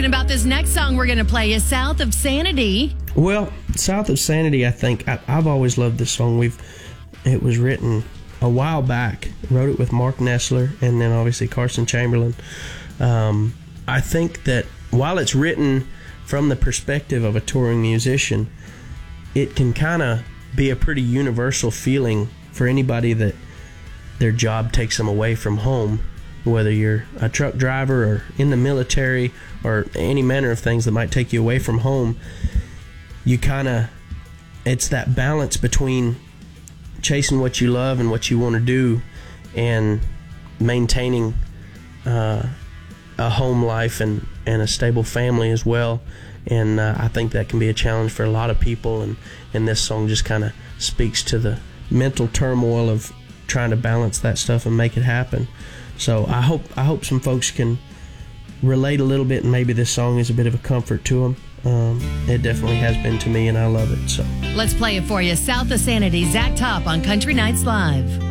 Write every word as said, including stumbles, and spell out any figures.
talking about this next song we're going to play is South of Sanity. Well, South of Sanity, I think, I, I've always loved this song. We've, it was written a while back. Wrote it with Mark Nessler and then obviously Carson Chamberlain. Um, I think that while it's written from the perspective of a touring musician, it can kind of be a pretty universal feeling for anybody that their job takes them away from home, whether you're a truck driver or in the military or any manner of things that might take you away from home. You kind of, it's that balance between chasing what you love and what you want to do and maintaining uh, a home life and, and a stable family as well. And uh, I think that can be a challenge for a lot of people, and, and this song just kind of speaks to the mental turmoil of trying to balance that stuff and make it happen. So I hope I hope some folks can relate a little bit, and maybe this song is a bit of a comfort to them. Um, it definitely has been to me, and I love it. So let's play it for you. South of Sanity, Zach Top on Country Nights Live.